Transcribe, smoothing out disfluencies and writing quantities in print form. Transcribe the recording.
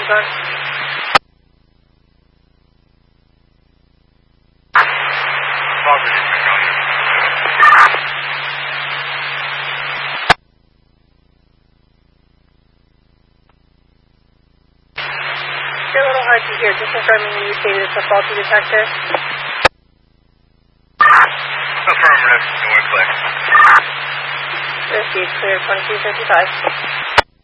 time zone? You're a little hard to hear. Just confirming you stated it's a faulty detector. Affirmative. No one click. Received. Clear 2255.